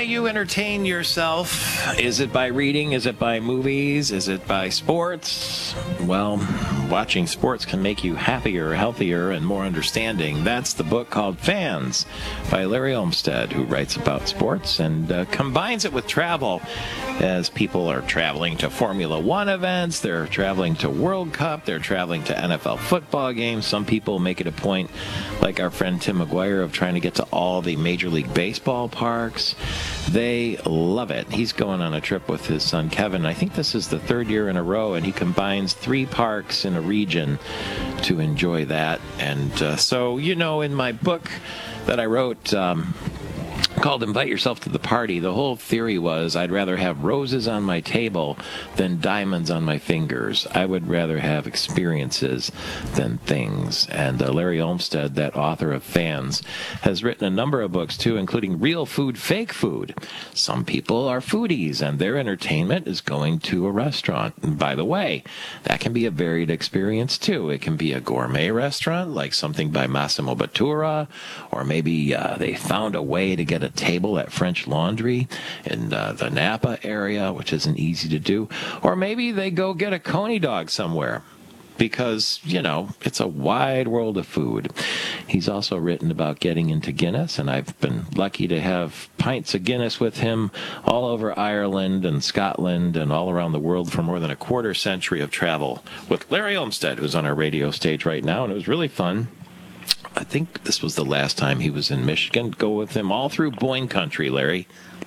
you entertain yourself? Is it by reading? Is it by movies? Is it by sports? Well, watching sports can make you happier, healthier, and more understanding. That's the book called Fans by Larry Olmsted, who writes about sports and combines it with travel, as people are traveling to Formula One events, they're traveling to World Cup, they're traveling to NFL football games. Some people make it a point, like our friend Tim McGuire, of trying to get to all the Major League Baseball parks. They love it. He's going on a trip with his son Kevin. I think this is the third year in a row, and he combines 3 parks in a region to enjoy that. And so, in my book that I wrote, called Invite Yourself to the Party, the whole theory was I'd rather have roses on my table than diamonds on my fingers. I would rather have experiences than things. And Larry Olmsted, that author of Fans, has written a number of books too, including Real Food, Fake Food. Some people are foodies and their entertainment is going to a restaurant. And by the way, that can be a varied experience too. It can be a gourmet restaurant, like something by Massimo Bottura, or maybe they found a way to get a table at French Laundry in the Napa area, which isn't easy to do. Or maybe they go get a Coney dog somewhere because, it's a wide world of food. He's also written about getting into Guinness, and I've been lucky to have pints of Guinness with him all over Ireland and Scotland and all around the world for more than a quarter century of travel with Larry Olmsted, who's on our radio stage right now, and it was really fun. I think this was the last time he was in Michigan. Go with him all through Boyne Country, Larry.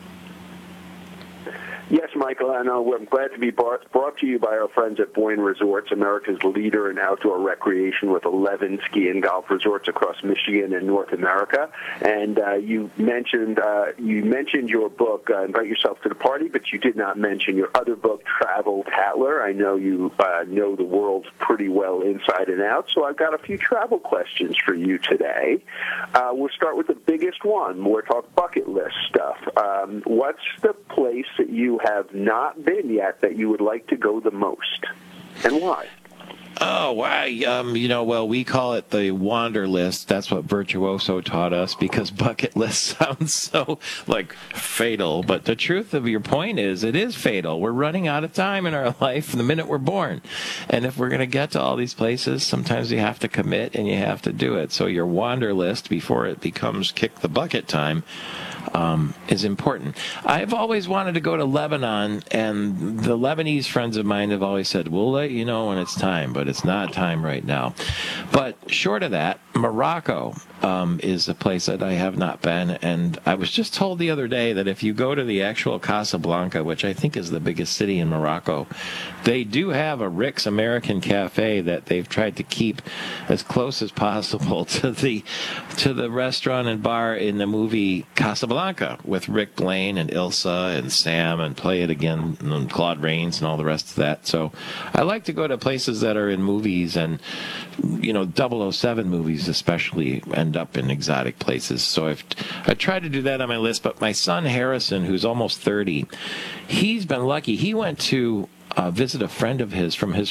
Yes, Michael, and I'm glad to be brought to you by our friends at Boyne Resorts, America's leader in outdoor recreation with 11 ski and golf resorts across Michigan and North America. And you mentioned your book, Invite Yourself to the Party, but you did not mention your other book, Travel Tatler. I know you know the world pretty well inside and out, so I've got a few travel questions for you today. We'll start with the biggest one. We'll talk bucket list stuff. What's the place that you have not been yet that you would like to go the most, and why? Oh, wow. Well, we call it the Wander List. That's what Virtuoso taught us, because bucket list sounds so, fatal. But the truth of your point is, it is fatal. We're running out of time in our life the minute we're born. And if we're going to get to all these places, sometimes you have to commit and you have to do it. So your Wander List, before it becomes kick the bucket time, is important. I've always wanted to go to Lebanon, and the Lebanese friends of mine have always said, we'll let you know when it's time, but it's not time right now. But short of that, Morocco is a place that I have not been, and I was just told the other day that if you go to the actual Casablanca, which I think is the biggest city in Morocco, they do have a Rick's American Cafe that they've tried to keep as close as possible to the restaurant and bar in the movie Casablanca with Rick Blaine and Ilsa and Sam and Play It Again and Claude Rains and all the rest of that. So I like to go to places that are in movies, and 007 movies especially end up in exotic places. So I tried to do that on my list, but my son Harrison, who's almost 30, he's been lucky. He went to visit a friend of his from his